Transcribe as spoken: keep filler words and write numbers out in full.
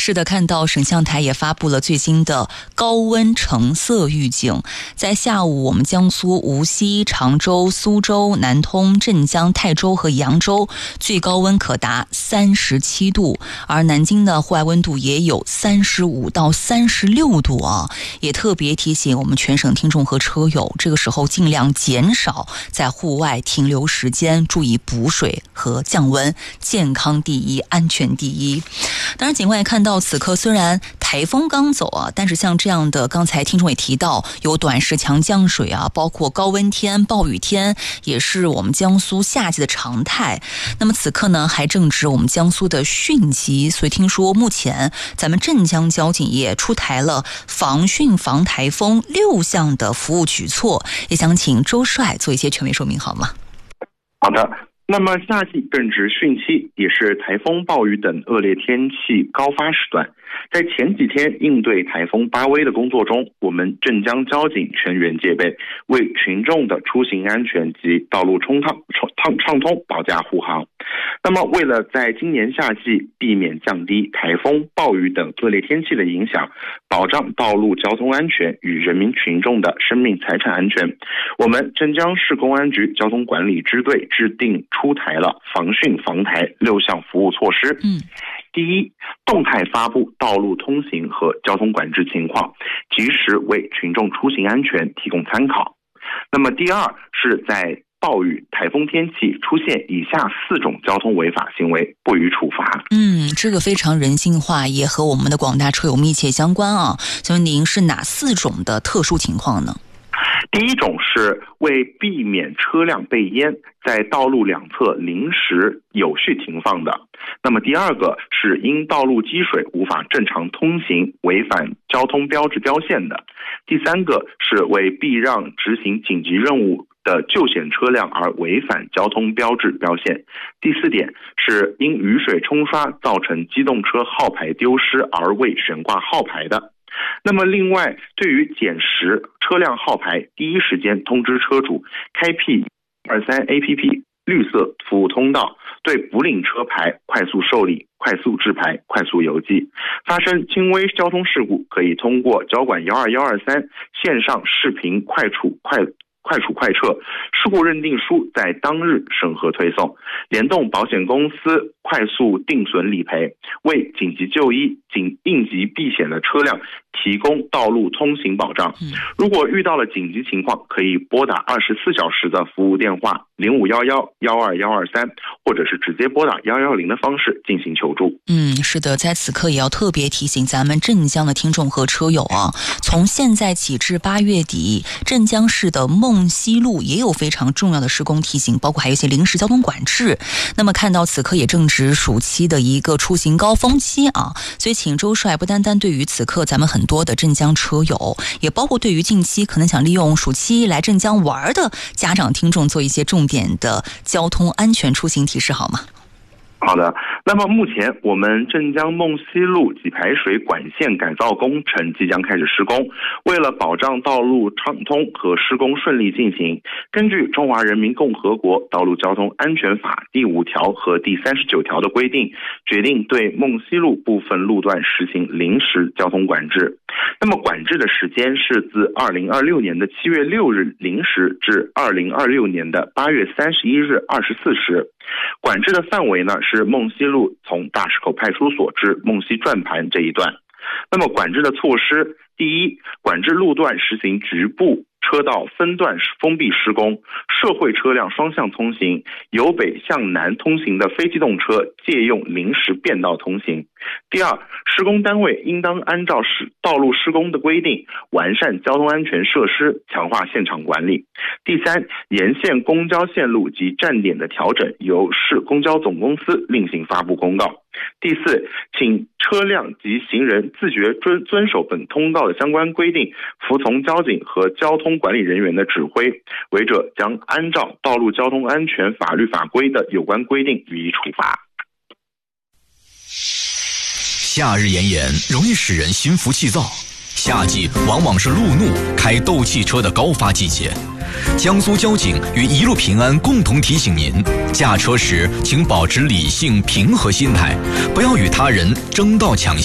是的，看到省相台也发布了最新的高温橙色预警，在下午我们江苏无锡、常州、苏州、南通、镇江、泰州和扬州最高温可达三十七度，而南京的户外温度也有三十五到三十六度啊，也特别提醒我们全省听众和车友，这个时候尽量减少在户外停留时间，注意补水和降温，健康第一，安全第一。当然尽管也看到此刻虽然台风刚走啊，但是像这样的刚才听众也提到有短时强降水啊，包括高温天、暴雨天也是我们江苏夏季的常态。那么此刻呢还正值我们江苏的汛期，所以听说目前咱们镇江交警也出台了防汛防台风六项的服务举措，也想请周帅做一些权威说明好吗？ 好的，那么夏季正值汛期，也是台风、暴雨等恶劣天气高发时段。在前几天应对台风巴威的工作中，我们镇江交警全员戒备，为群众的出行安全及道路通畅畅畅通保驾护航。那么为了在今年夏季避免降低台风、暴雨等恶劣天气的影响，保障道路交通安全与人民群众的生命财产安全，我们镇江市公安局交通管理支队制定出台了防汛防台六项服务措施。 嗯， 第一，动态发布道路通行和交通管制情况，及时为群众出行安全提供参考。那么第二，是在暴雨、台风天气出现以下四种交通违法行为，不予处罚。 嗯，这个非常人性化，也和我们的广大车友密切相关啊。所以您是哪四种的特殊情况呢？ 第一种是为避免车辆被淹，在道路两侧临时有序停放的。那么第二个是因道路积水无法正常通行，违反交通标志标线的。第三个是为避让执行紧急任务的救险车辆而违反交通标志标线。第四点是因雨水冲刷造成机动车号牌丢失而未悬挂号牌的。那么另外，对于捡拾车辆号牌，第一时间通知车主，开辟二三 A P P 绿色服务通道，对不领车牌快速受理、快速制牌、快速邮寄。发生轻微交通事故，可以通过交管一二一二三线上视频快处快快处快撤，事故认定书在当日审核推送，联动保险公司快速定损理赔，为紧急就医、紧应急避险的车辆提供道路通行保障。如果遇到了紧急情况，可以拨打二十四小时的服务电话零五幺幺幺二幺二三，或者是直接拨打幺幺零的方式进行求助。 嗯，是的，在此刻也要特别提醒咱们镇江的听众和车友啊，从现在起至八月底，镇江市的梦西路也有非常重要的施工提醒，包括还有一些临时交通管制。那么看到此刻也正值暑期的一个出行高峰期啊，所以请周帅不单单对于此刻咱们很多的镇江车友，也包括对于近期可能想利用暑期来镇江玩的家长听众做一些重点的交通安全出行提示好吗？ 好的，那么目前我们镇江梦西路给排水管线改造工程即将开始施工，为了保障道路畅通和施工顺利进行，根据《中华人民共和国道路交通安全法》第五条和第三十九条的规定，决定对梦西路部分路段实行临时交通管制。那么管制的时间是自二零二六年的七月六日零时至二零二六年的八月三十一日二十四时。管制的范围呢是梦西路从大石口派出所至梦西转盘这一段。那么管制的措施，第一，管制路段实行局部车道分段封闭施工，社会车辆双向通行，由北向南通行的非机动车借用临时变道通行。第二，施工单位应当按照道路施工的规定，完善交通安全设施，强化现场管理。第三，沿线公交线路及站点的调整，由市公交总公司另行发布公告。第四，请车辆及行人自觉遵遵守本通道的相关规定，服从交警和交通管理人员的指挥，违者将按照道路交通安全法律法规的有关规定予以处罚。 夏日炎炎，容易使人心浮气躁。夏季往往是路怒、开斗气车的高发季节。江苏交警与一路平安共同提醒您：驾车时请保持理性平和心态，不要与他人争道抢